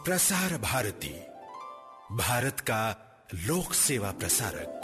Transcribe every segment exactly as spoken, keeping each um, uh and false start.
प्रसार भारती, भारत का लोक सेवा प्रसारक।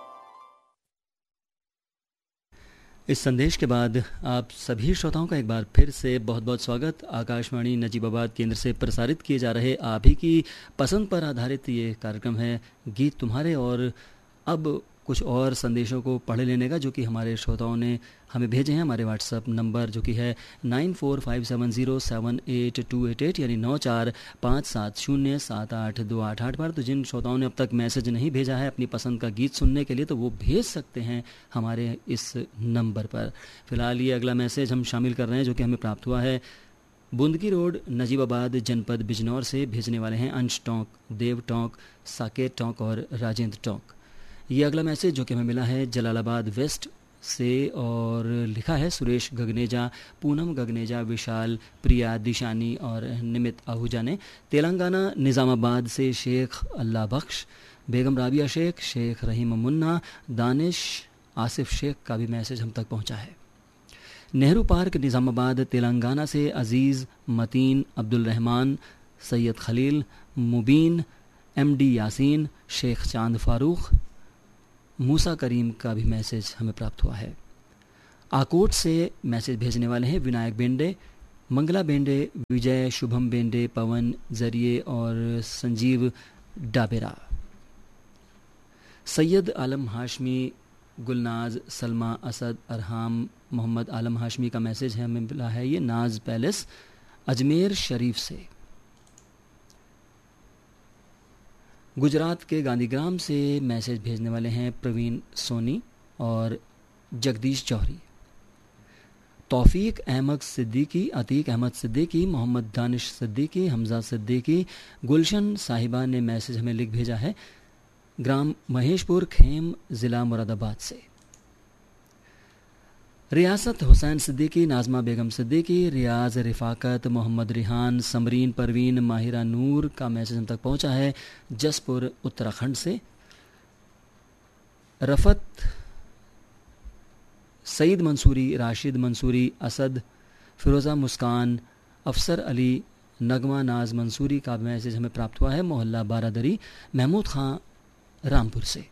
इस संदेश के बाद आप सभी श्रोताओं का एक बार फिर से बहुत बहुत स्वागत। आकाशवाणी नजीबाबाद केंद्र से प्रसारित किए जा रहे आप ही की पसंद पर आधारित ये कार्यक्रम है गीत तुम्हारे। और अब कुछ और संदेशों को पढ़ लेने का जो कि हमारे श्रोताओं ने हमें भेजे हैं हमारे व्हाट्सएप नंबर जो कि है nine four five seven zero seven eight to eight eight यानी नौ चार पाँच सात शून्य सात आठ दो आठ आठ पर। तो जिन श्रोताओं ने अब तक मैसेज नहीं भेजा है अपनी पसंद का गीत सुनने के लिए तो वो भेज सकते हैं हमारे इस नंबर पर। फिलहाल ये अगला मैसेज हम शामिल कर रहे हैं जो कि हमें प्राप्त हुआ है बूंदगी रोड नजीबाबाद जनपद बिजनौर से। भेजने वाले हैं अंश टोंक, देव टोंक, साकेत टोंक और राजेंद्र टोंक। ये अगला मैसेज जो कि हमें मिला है जलालाबाद वेस्ट से और लिखा है सुरेश गगनेजा, पूनम गगनेजा, विशाल, प्रिया, दिशानी और निमित आहूजा ने। तेलंगाना निज़ामाबाद से शेख अल्लाह बख्श, बेगम राबिया शेख, शेख रहीम मुन्ना, दानिश, आसिफ शेख का भी मैसेज हम तक पहुंचा है। नेहरू पार्क निज़ामाबाद तेलंगाना से अजीज़, मतीन, अब्दुल रहमान, सैयद खलील, मुबीन, एम डी यासीन, शेख चांद फारूक, मूसा करीम का भी मैसेज हमें प्राप्त हुआ है। आकोट से मैसेज भेजने वाले हैं विनायक बेंडे, मंगला बेंडे, विजय, शुभम बेंडे, पवन जरिए और संजीव डाबेरा। सैयद आलम हाशमी, गुलनाज, सलमा, असद, अरहाम, मोहम्मद आलम हाशमी का मैसेज है हमें मिला है ये नाज पैलेस अजमेर शरीफ से। गुजरात के गांधीग्राम से मैसेज भेजने वाले हैं प्रवीण सोनी और जगदीश जौहरी। तौफीक अहमद सिद्दीकी, अतीक अहमद सिद्दीकी, मोहम्मद दानिश सिद्दीकी, हमजा सिद्दीकी, गुलशन साहिबा ने मैसेज हमें लिख भेजा है ग्राम महेशपुर, खेम, ज़िला मुरादाबाद से। रियासत हुसैन सिद्दीकी, नाजमा बेगम सिद्दीकी, रियाज, रिफाकत, मोहम्मद रिहान, समरीन परवीन, माहिरा नूर का मैसेज हम तक पहुंचा है जसपुर उत्तराखंड से। रफत, सईद मंसूरी, राशिद मंसूरी, असद, फिरोज़ा मुस्कान, अफसर अली, नगमा नाज मंसूरी का मैसेज हमें प्राप्त हुआ है मोहल्ला बारादरी, महमूद खां, रामपुर से।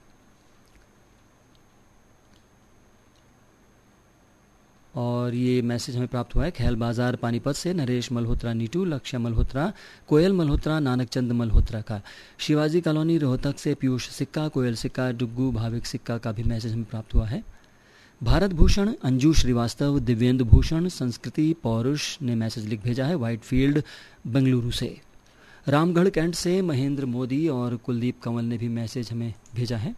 और ये मैसेज हमें प्राप्त हुआ है खैल बाजार पानीपत से नरेश मल्होत्रा नीटू, लक्ष्य मल्होत्रा, कोयल मल्होत्रा, नानक चंद मल्होत्रा का। शिवाजी कॉलोनी रोहतक से पीयूष सिक्का, कोयल सिक्का, डुग्गू भाविक सिक्का का भी मैसेज हमें प्राप्त हुआ है। भारत भूषण, अंजू श्रीवास्तव, दिव्येंद्र भूषण, संस्कृति पौरुष ने मैसेज लिख भेजा है वाइट फील्ड बेंगलुरु से। रामगढ़ कैंट से महेंद्र मोदी और कुलदीप कंवल ने भी मैसेज हमें भेजा है।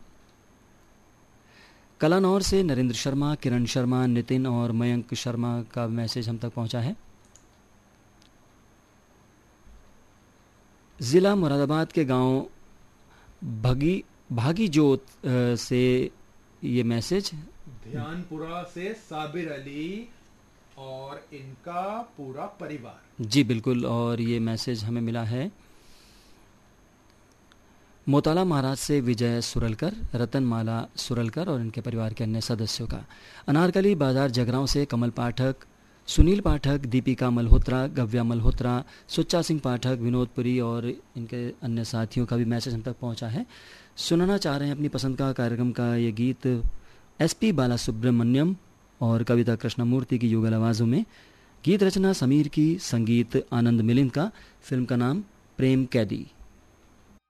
कलानौर से नरेंद्र शर्मा, किरण शर्मा, नितिन और मयंक शर्मा का मैसेज हम तक पहुंचा है। ज़िला मुरादाबाद के गांव भगी भागी जोत से ये मैसेज ध्यानपुरा से साबिर अली और इनका पूरा परिवार। जी बिल्कुल। और ये मैसेज हमें मिला है मोताला महाराज से विजय सुरलकर, रतनमाला सुरलकर और इनके परिवार के अन्य सदस्यों का। अनारकली बाजार जगरांव से कमल पाठक, सुनील पाठक, दीपिका मल्होत्रा, गव्या मल्होत्रा, सुच्चा सिंह पाठक, विनोदपुरी और इनके अन्य साथियों का भी मैसेज हम तक पहुंचा है। सुनाना चाह रहे हैं अपनी पसंद का कार्यक्रम का ये गीत एस पी बाला सुब्रमण्यम और कविता कृष्णमूर्ति की युगल आवाज़ों में। गीत रचना समीर की, संगीत आनंद मिलिंद का। फिल्म का नाम प्रेम कैदी।